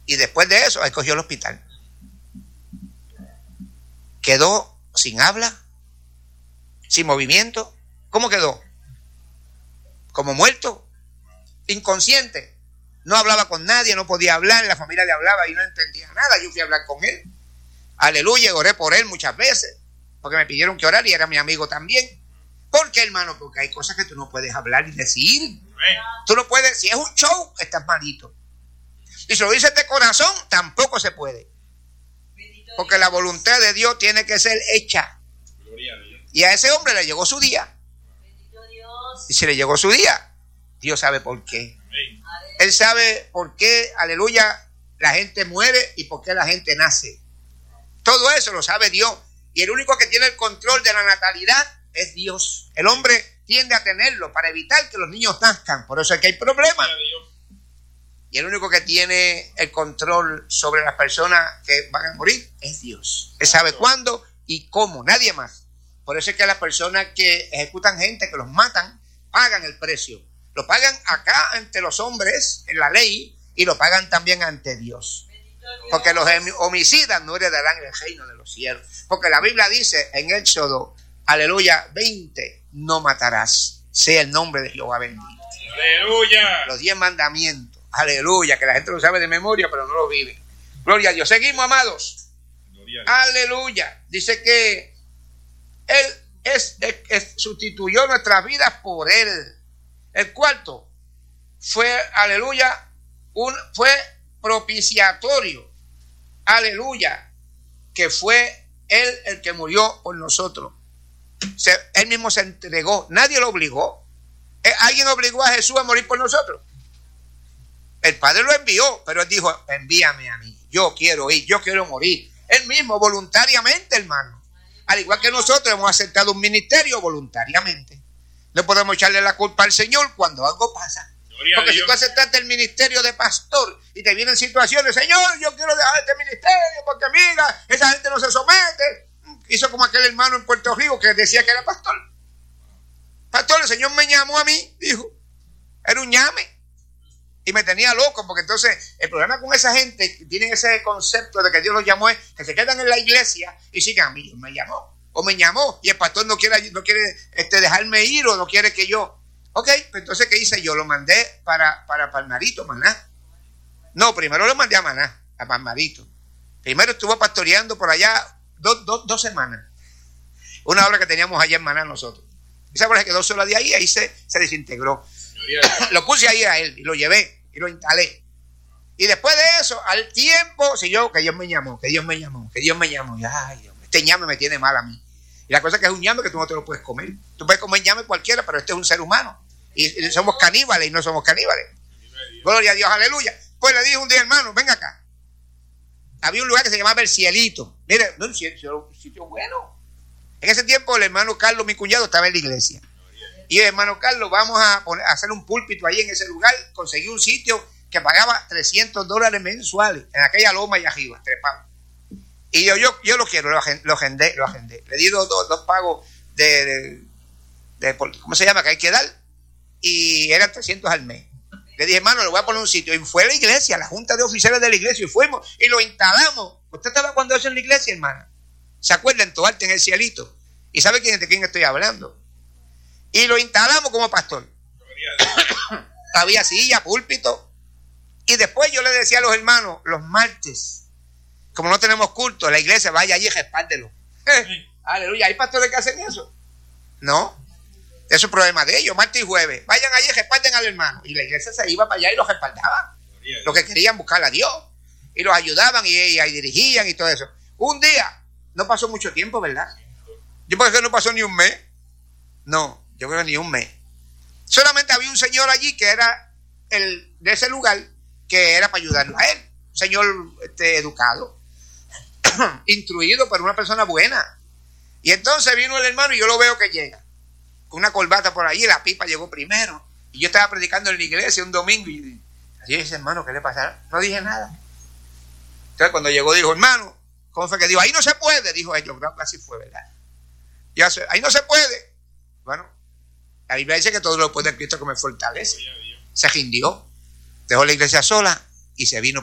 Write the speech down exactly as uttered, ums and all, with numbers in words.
Y después de eso, ahí cogió el hospital. Quedó sin habla, sin movimiento. ¿Cómo quedó? Como muerto, inconsciente. No hablaba con nadie, no podía hablar, la familia le hablaba y no entendía nada. Yo fui a hablar con él. Aleluya, oré por él muchas veces, porque me pidieron que orara y era mi amigo también. ¿Por qué, hermano? Porque hay cosas que tú no puedes hablar y decir. Tú no puedes, si es un show, estás malito. Y si lo dices de corazón, tampoco se puede. Porque la voluntad de Dios tiene que ser hecha. Y a ese hombre le llegó su día. Y si le llegó su día, Dios sabe por qué. Él sabe por qué, aleluya, la gente muere y por qué la gente nace. Todo eso lo sabe Dios. Y el único que tiene el control de la natalidad es Dios. El hombre tiende a tenerlo para evitar que los niños nazcan. Por eso es que hay problemas. Y el único que tiene el control sobre las personas que van a morir es Dios. Él sabe cuándo y cómo, nadie más. Por eso es que las personas que ejecutan gente, que los matan, pagan el precio. Lo pagan acá ante los hombres, en la ley, y lo pagan también ante Dios. Porque los homicidas no heredarán el reino de los cielos. Porque la Biblia dice en Éxodo, aleluya, veinte, no matarás. Sea el nombre de Jehová bendito. Aleluya. Los diez mandamientos. Aleluya, que la gente lo sabe de memoria, pero no lo vive. Gloria a Dios. Seguimos, amados. Aleluya. Dice que Él es, es, es, sustituyó nuestras vidas por Él. El cuarto fue, aleluya, un, fue propiciatorio. Aleluya. Que fue Él el que murió por nosotros. Se, él mismo se entregó. Nadie lo obligó. ¿Alguien obligó a Jesús a morir por nosotros? El Padre lo envió, pero Él dijo, envíame a mí, yo quiero ir, yo quiero morir. Él mismo, voluntariamente, hermano. Al igual que nosotros hemos aceptado un ministerio voluntariamente. No podemos echarle la culpa al Señor cuando algo pasa. Gloria Porque si tú aceptaste el ministerio de pastor y te vienen situaciones, Señor, yo quiero dejar este ministerio porque mira, esa gente no se somete. Hizo como aquel hermano en Puerto Rico que decía que era pastor. Pastor, el Señor me llamó a mí, dijo. Era un llame. Y me tenía loco, porque entonces el problema con esa gente que tienen ese concepto de que Dios los llamó es que se quedan en la iglesia y sigan, a mí Dios me llamó, o me llamó, y el pastor no quiere, no quiere este, dejarme ir, o no quiere que yo. Ok, pues entonces ¿qué hice? Yo lo mandé para, para Palmarito, Maná. No, primero lo mandé a Maná, a Palmarito. Primero estuvo pastoreando por allá dos, dos, dos semanas. Una obra que teníamos allá en Maná nosotros. Esa obra se quedó sola de ahí, ahí se, se desintegró. Lo puse ahí a él y lo llevé y lo instalé. Y después de eso, al tiempo, siguió que Dios me llamó, que Dios me llamó, que Dios me llamó. Y, ay, Dios, este ñame me tiene mal a mí. Y la cosa es que es un ñame que tú no te lo puedes comer. Tú puedes comer ñame cualquiera, pero este es un ser humano. Y, y somos caníbales y no somos caníbales. Gloria a Dios, aleluya. Pues le dije un día, hermano, venga acá. Había un lugar que se llamaba El Cielito. Mire, no, un sitio, un sitio bueno. En ese tiempo el hermano Carlos, mi cuñado, estaba en la iglesia. Y el hermano Carlos, vamos a, poner, a hacer un púlpito ahí en ese lugar. Conseguí un sitio que pagaba trescientos dólares mensuales en aquella loma allá arriba, trepado. Y yo, yo, yo lo quiero, lo agendé, lo agendé, lo agendé. Le di dos, dos, dos pagos de, de, de, ¿cómo se llama? Que hay que dar. Y eran trescientos al mes. Le dije, hermano, le voy a poner un sitio. Y fue a la iglesia, a la junta de oficiales de la iglesia, y fuimos y lo instalamos. ¿Usted estaba cuando eso en la iglesia, hermana? ¿Se acuerda en Toarte, en El Cielito? ¿Y sabe quién, de quién estoy hablando? Y lo instalamos como pastor. Había silla, púlpito. Y después yo le decía a los hermanos, los martes, como no tenemos culto, la iglesia, vaya allí y respárdelo. Eh, aleluya, ¿hay pastores que hacen eso? No, eso es problema de ellos, martes y jueves. Vayan allí y respalden al hermano. Y la iglesia se iba para allá y los respaldaba. Los que querían buscar a Dios. Y los ayudaban y, y, y dirigían y todo eso. Un día, no pasó mucho tiempo, ¿verdad? Yo creo que no pasó ni un mes. No. Yo creo que ni un mes. Solamente había un señor allí que era el de ese lugar, que era para ayudarlo a él. Un señor este, educado, instruido, pero una persona buena. Y entonces vino el hermano y yo lo veo que llega con una corbata por ahí, la pipa llegó primero. Y yo estaba predicando en la iglesia un domingo y así dice, hermano, ¿qué le pasará? No dije nada. Entonces cuando llegó dijo, hermano, ¿cómo fue que dijo? Ahí no se puede, dijo él. Yo creo que así fue, ¿verdad? Y hace, ahí no se puede. Bueno, la Biblia dice que todo lo puede en Cristo que me fortalece. Se rindió, dejó la iglesia sola y se vino